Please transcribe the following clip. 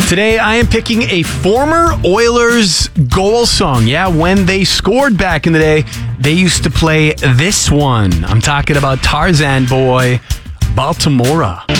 Today, I am picking a former Oilers goal song. Yeah, when they scored back in the day, they used to play this one. I'm talking about Tarzan Boy, Baltimora.